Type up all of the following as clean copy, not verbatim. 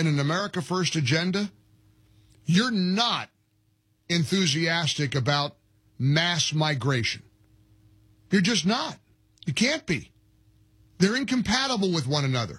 in an America First agenda, you're not enthusiastic about mass migration. You're just not. You can't be. They're incompatible with one another.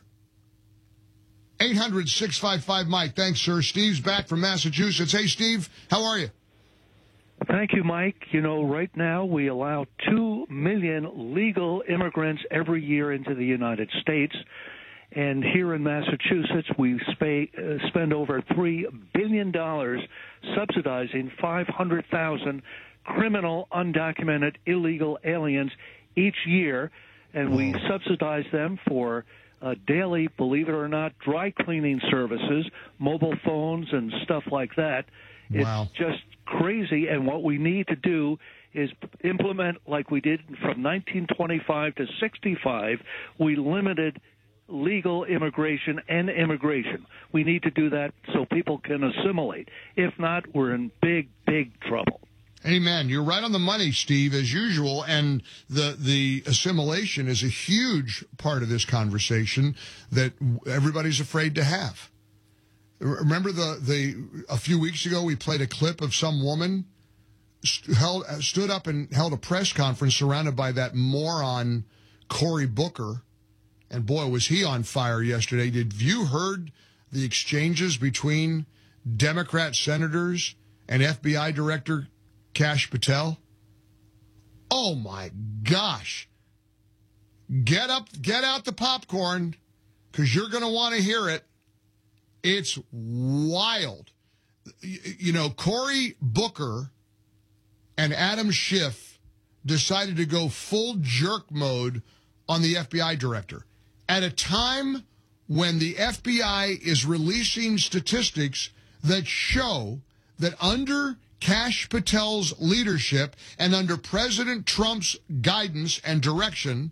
800-655-Mike. Thanks, sir. Steve's back from Massachusetts. Hey, Steve, how are you? Thank you, Mike. You know, right now we allow 2 million legal immigrants every year into the United States. And here in Massachusetts, we spend over $3 billion subsidizing 500,000 criminal, undocumented, illegal aliens each year. And we subsidize them for daily, believe it or not, dry cleaning services, mobile phones, and stuff like that. Wow. It's just crazy. And what we need to do is implement, like we did from 1925 to 65, we limited legal immigration and immigration. We need to do that so people can assimilate. If not, we're in big, big trouble. Amen. You're right on the money, Steve, as usual. And the assimilation is a huge part of this conversation that everybody's afraid to have. Remember a few weeks ago we played a clip of some woman stood up and held a press conference surrounded by that moron Cory Booker. And boy, was he on fire yesterday. Have you heard the exchanges between Democrat senators and FBI Director Kash Patel? Oh, my gosh. Get out the popcorn, because you're going to want to hear it. It's wild. You know, Cory Booker and Adam Schiff decided to go full jerk mode on the FBI director at a time when the FBI is releasing statistics that show that under Kash Patel's leadership and under President Trump's guidance and direction,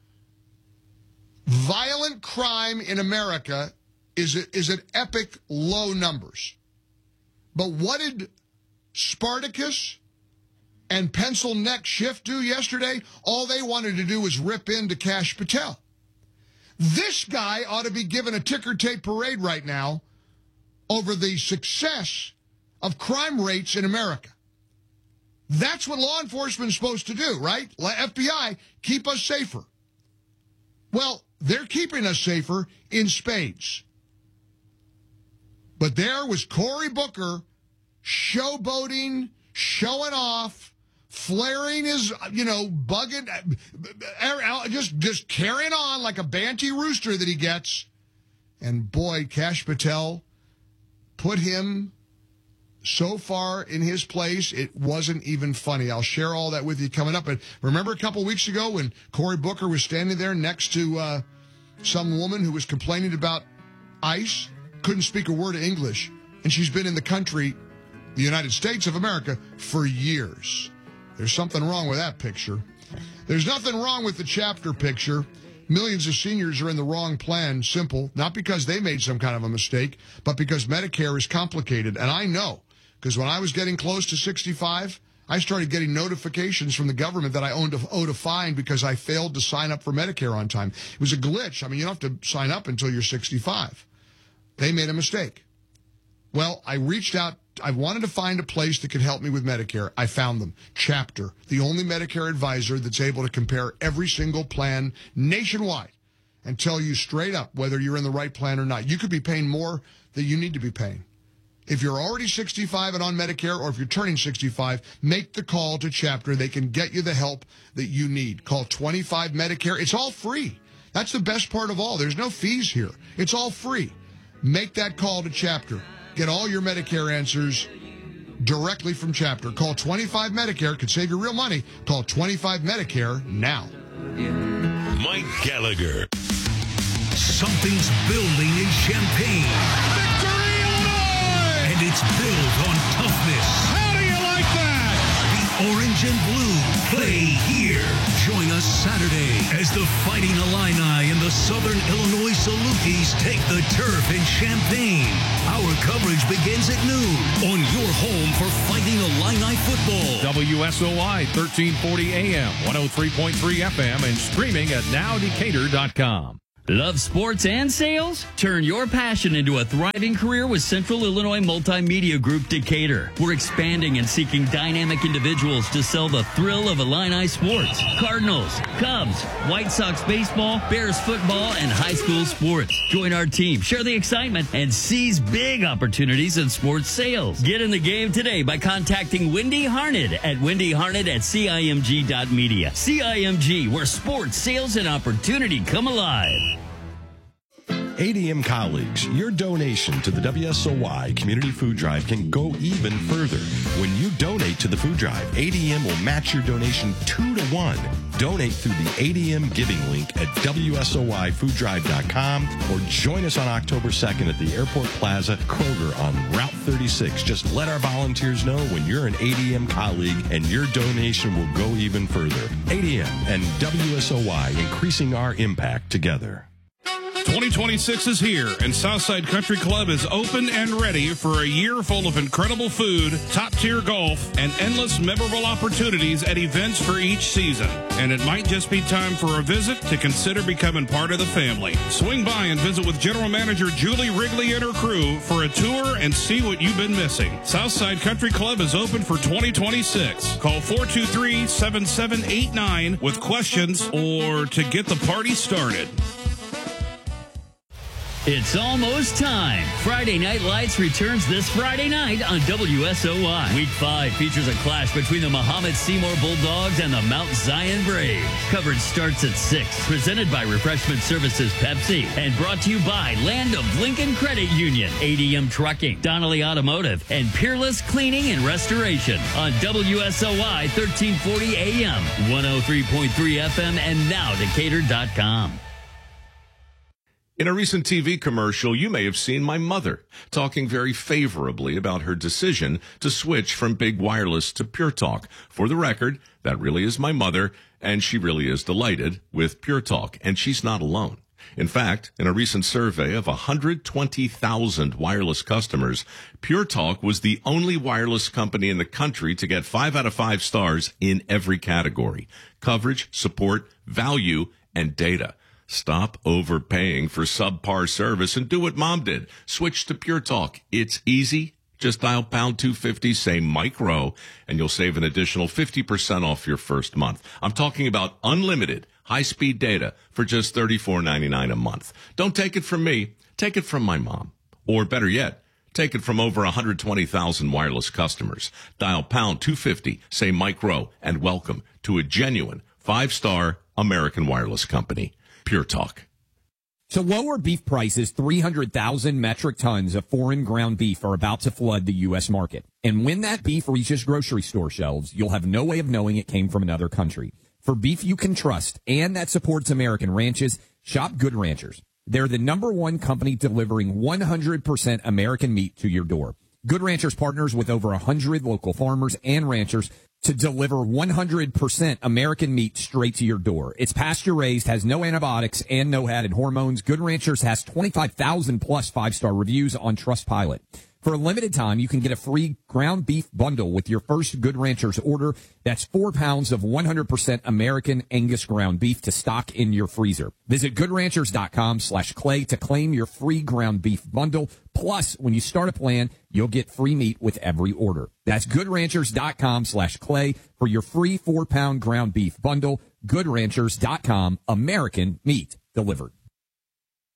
violent crime in America is at epic low numbers. But what did Spartacus and Pencil Neck Schiff do yesterday? All they wanted to do was rip into Kash Patel. This guy ought to be given a ticker tape parade right now over the success of crime rates in America. That's what law enforcement is supposed to do, right? FBI, keep us safer. Well, they're keeping us safer in spades. But there was Cory Booker showboating, showing off, flaring his, bugging, just carrying on like a banty rooster that he gets. And boy, Kash Patel put him so far in his place, it wasn't even funny. I'll share all that with you coming up. But remember a couple weeks ago when Cory Booker was standing there next to some woman who was complaining about ICE, couldn't speak a word of English, and she's been in the country, the United States of America, for years. There's something wrong with that picture. There's nothing wrong with the chapter picture. Millions of seniors are in the wrong plan. Simple. Not because they made some kind of a mistake, but because Medicare is complicated. And I know, because when I was getting close to 65, I started getting notifications from the government that I owed a fine because I failed to sign up for Medicare on time. It was a glitch. I mean, you don't have to sign up until you're 65. They made a mistake. Well, I reached out. I wanted to find a place that could help me with Medicare. I found them. Chapter, the only Medicare advisor that's able to compare every single plan nationwide and tell you straight up whether you're in the right plan or not. You could be paying more than you need to be paying. If you're already 65 and on Medicare, or if you're turning 65, make the call to Chapter. They can get you the help that you need. Call 25 Medicare. It's all free. That's the best part of all. There's no fees here. It's all free. Make that call to Chapter. Get all your Medicare answers directly from Chapter. Call 25 Medicare. Could save you real money. Call 25 Medicare now. Mike Gallagher. Something's building in Champaign. Victory, Illinois! And it's built on toughness. How do you like that? The orange and blue play here. Join us Saturday as the Fighting Illini and the Southern Illinois Salukis take the turf in Champaign. Our coverage begins at noon on your home for Fighting Illini football. WSOI 1340 AM, 103.3 FM, and streaming at nowdecatur.com. Love sports and sales? Turn your passion into a thriving career with Central Illinois Multimedia Group Decatur. We're expanding and seeking dynamic individuals to sell the thrill of Illini sports. Cardinals, Cubs, White Sox baseball, Bears football, and high school sports. Join our team, share the excitement, and seize big opportunities in sports sales. Get in the game today by contacting Wendy Harned at wendyharned@cimg.media. CIMG, where sports, sales, and opportunity come alive. ADM colleagues, your donation to the WSOY Community Food Drive can go even further. When you donate to the food drive, ADM will match your donation 2-to-1. Donate through the ADM giving link at WSOYFoodDrive.com or join us on October 2nd at the Airport Plaza, Kroger on Route 36. Just let our volunteers know when you're an ADM colleague and your donation will go even further. ADM and WSOY, increasing our impact together. 2026 is here, and Southside Country Club is open and ready for a year full of incredible food, top-tier golf, and endless memorable opportunities at events for each season. And it might just be time for a visit to consider becoming part of the family. Swing by and visit with General Manager Julie Wrigley and her crew for a tour and see what you've been missing. Southside Country Club is open for 2026. Call 423-7789 with questions or to get the party started. It's almost time. Friday Night Lights returns this Friday night on WSOY. Week 5 features a clash between the Muhammad Seymour Bulldogs and the Mount Zion Braves. Coverage starts at 6. Presented by Refreshment Services Pepsi and brought to you by Land of Lincoln Credit Union, ADM Trucking, Donnelly Automotive, and Peerless Cleaning and Restoration on WSOY 1340 AM, 103.3 FM, and now Decatur.com. In a recent TV commercial, you may have seen my mother talking very favorably about her decision to switch from Big Wireless to Pure Talk. For the record, that really is my mother, and she really is delighted with Pure Talk, and she's not alone. In fact, in a recent survey of 120,000 wireless customers, Pure Talk was the only wireless company in the country to get 5 out of 5 stars in every category: coverage, support, value, and data. Stop overpaying for subpar service and do what Mom did. Switch to Pure Talk. It's easy. Just dial pound 250, say Mike Rowe, and you'll save an additional 50% off your first month. I'm talking about unlimited high-speed data for just $34.99 a month. Don't take it from me. Take it from my mom. Or better yet, take it from over 120,000 wireless customers. Dial pound 250, say Mike Rowe, and welcome to a genuine 5-star American wireless company. Pure Talk. To lower beef prices, 300,000 metric tons of foreign ground beef are about to flood the U.S. market. And when that beef reaches grocery store shelves, you'll have no way of knowing it came from another country. For beef you can trust and that supports American ranches, shop Good Ranchers. They're the #1 company delivering 100% American meat to your door. Good Ranchers partners with over 100 local farmers and ranchers to deliver 100% American meat straight to your door. It's pasture-raised, has no antibiotics, and no added hormones. Good Ranchers has 25,000 plus 5-star reviews on Trustpilot. For a limited time, you can get a free ground beef bundle with your first Good Ranchers order. That's 4 pounds of 100% American Angus ground beef to stock in your freezer. Visit goodranchers.com/clay to claim your free ground beef bundle. Plus, when you start a plan, you'll get free meat with every order. That's goodranchers.com/clay for your free 4-pound ground beef bundle. Goodranchers.com, American meat delivered.